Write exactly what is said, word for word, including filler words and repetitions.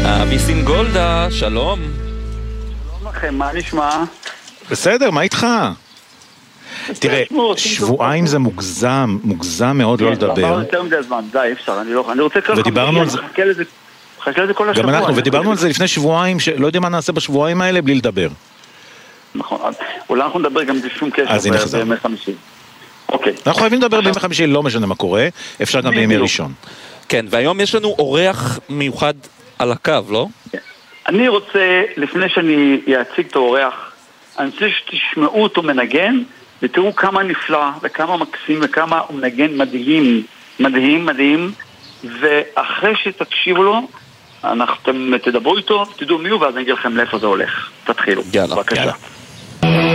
אביסין גולדה, שלום. שלום לכם, מה נשמע? בסדר, מה איתך? תראה, שבועיים זה מוגזם, מוגזם מאוד לא לדבר. אמרנו יותר מדי זמן, די, אפשר, אני לא, אני רוצה ככה, ודיברנו על זה, חכה לזה כל השבוע. גם אנחנו, ודיברנו על זה לפני שבועיים, שלא יודע מה נעשה בשבועיים האלה בלי לדבר. נכון, אולי אנחנו נדבר גם בשום קשר בימי חמישי. אוקיי. אנחנו חייבים לדבר בימי חמישי, לא משנה מה קורה, אפשר גם בימי ראשון. כן, והיום יש לנו אורח מיוחד על הקו, לא? אני רוצה, לפני שאני אציג את האורח, אני רוצה שתשמעו אותו מנגן, ותראו כמה נפלא, וכמה מקסים, וכמה הוא מנגן מדהים, מדהים, מדהים, ואחרי שתקשיבו לו, אנחנו תדברו איתו, תדעו מי הוא, ואז אני אגיד לכם לאיפה זה הולך. תתחילו. יאללה. בבקשה. יאללה.